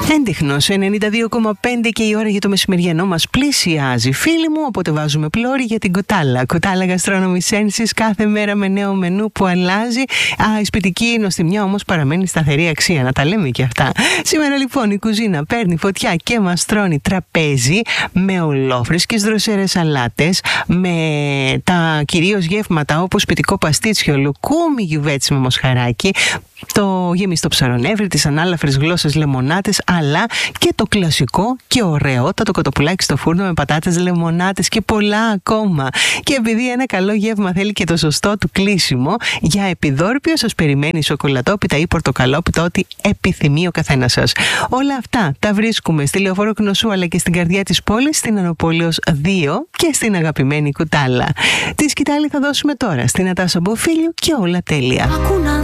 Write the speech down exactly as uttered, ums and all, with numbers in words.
Έντιχνος ενενήντα δύο κόμμα πέντε και η ώρα για το μεσημεριανό μας πλησιάζει, φίλοι μου, οπότε βάζουμε πλώρη για την Κουτάλα. Κουτάλα Gastronomy Senses, κάθε μέρα με νέο μενού που αλλάζει. Α, η σπιτική νοστιμιά όμως παραμένει σταθερή αξία, να τα λέμε και αυτά. Σήμερα λοιπόν η κουζίνα παίρνει φωτιά και μας τρώνει τραπέζι με ολόφρυσκες δροσερές σαλάτες, με τα κυρίως γεύματα όπως σπιτικό παστίτσιο, λουκούμι, γιουβέτσι με μοσχαράκι, το γεμιστό ψαρονεύρι, τις ανάλαφρες γλώσσες λεμονάτες, αλλά και το κλασικό και ωραιότατο κοτοπουλάκι στο φούρνο με πατάτες, λεμονάτες και πολλά ακόμα. Και επειδή ένα καλό γεύμα θέλει και το σωστό του κλείσιμο, για επιδόρπιο σας περιμένει σοκολατόπιτα ή πορτοκαλόπιτα, ό,τι επιθυμεί ο καθένας σας. Όλα αυτά τα βρίσκουμε στη Λεωφόρο Κνωσού αλλά και στην καρδιά της πόλης, στην Ανοπόλεως δύο και στην αγαπημένη Κουτάλα. Τη σκητάλη θα δώσουμε τώρα στην Νατάσα Μποφίλιου και όλα τέλεια.